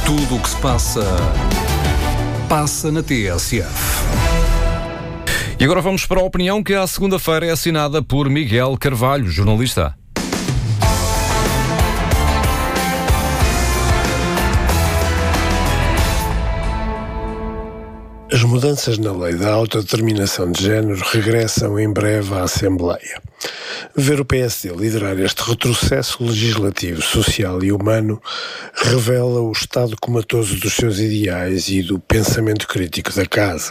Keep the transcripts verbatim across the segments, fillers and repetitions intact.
Tudo o que se passa, passa na T S F. E agora vamos para a opinião que à segunda-feira é assinada por Miguel Carvalho, jornalista. As mudanças na lei da autodeterminação de género regressam em breve à Assembleia. Ver o P S D liderar este retrocesso legislativo, social e humano revela o estado comatoso dos seus ideais e do pensamento crítico da Casa.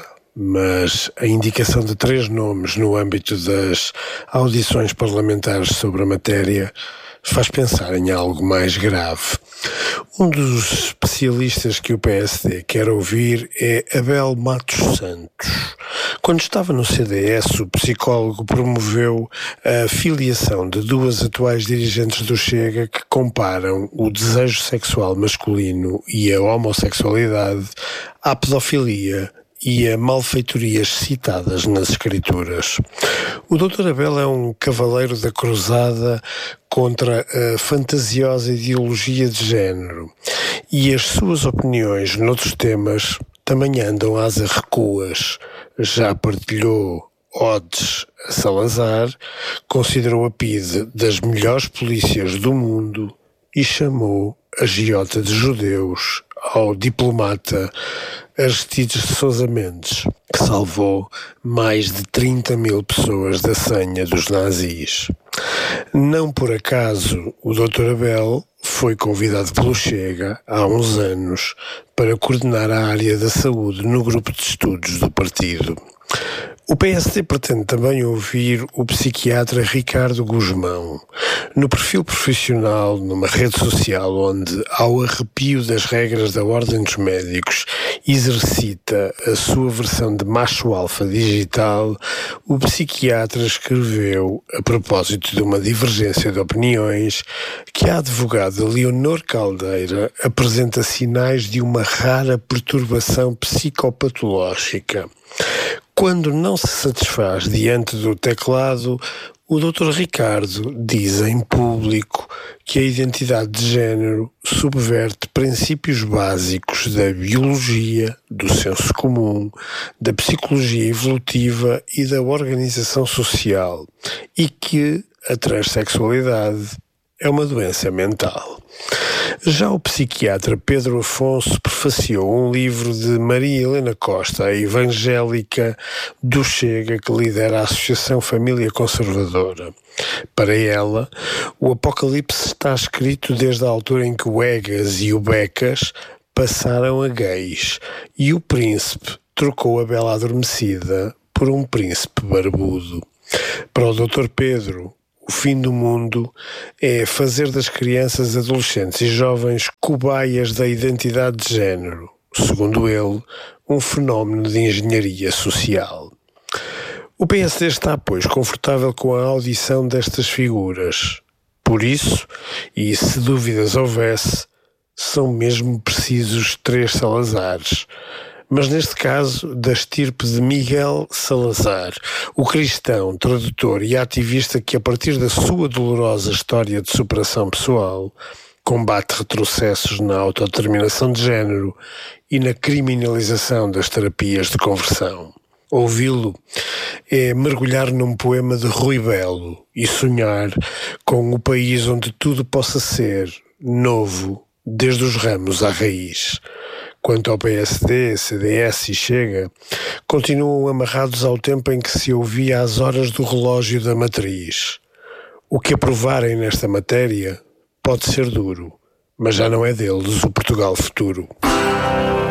Mas a indicação de três nomes no âmbito das audições parlamentares sobre a matéria faz pensar em algo mais grave. Um dos especialistas que o P S D quer ouvir é Abel Matos Santos. Quando estava no C D S, o psicólogo promoveu a filiação de duas atuais dirigentes do Chega que comparam o desejo sexual masculino e a homossexualidade à pedofilia e a malfeitorias citadas nas escrituras. O doutor Abel é um cavaleiro da cruzada contra a fantasiosa ideologia de género e as suas opiniões noutros temas também andam às recuas. Já partilhou odes a Salazar, considerou a P I D das melhores polícias do mundo e chamou a agiota de judeus ao diplomata Aristides de Sousa Mendes, que salvou mais de trinta mil pessoas da senha dos nazis. Não por acaso o doutor Abel foi convidado pelo Chega há uns anos para coordenar a área da saúde no grupo de estudos do partido. O P S D pretende também ouvir o psiquiatra Ricardo Guzmão. No perfil profissional, numa rede social onde, ao arrepio das regras da Ordem dos Médicos, exercita a sua versão de macho alfa digital, o psiquiatra escreveu, a propósito de uma divergência de opiniões, que a advogada Leonor Caldeira apresenta sinais de uma rara perturbação psicopatológica. Quando não se satisfaz diante do teclado, o doutor Ricardo diz em público que a identidade de género subverte princípios básicos da biologia, do senso comum, da psicologia evolutiva e da organização social, e que a transexualidade é uma doença mental. Já o psiquiatra Pedro Afonso prefaciou um livro de Maria Helena Costa, a evangélica do Chega que lidera a Associação Família Conservadora. Para ela, o apocalipse está escrito desde a altura em que o Egas e o Becas passaram a gays e o príncipe trocou a bela adormecida por um príncipe barbudo. Para o doutor Pedro, o fim do mundo é fazer das crianças, adolescentes e jovens cobaias da identidade de género, segundo ele, um fenómeno de engenharia social. O P S D está, pois, confortável com a audição destas figuras. Por isso, e se dúvidas houvesse, são mesmo precisos três Salazares. Mas neste caso, da estirpe de Miguel Salazar, o cristão, tradutor e ativista que, a partir da sua dolorosa história de superação pessoal, combate retrocessos na autodeterminação de género e na criminalização das terapias de conversão. Ouvi-lo é mergulhar num poema de Rui Belo e sonhar com o país onde tudo possa ser novo, desde os ramos à raiz. Quanto ao P S D, C D S e Chega, continuam amarrados ao tempo em que se ouvia as horas do relógio da matriz. O que aprovarem nesta matéria pode ser duro, mas já não é deles o Portugal futuro.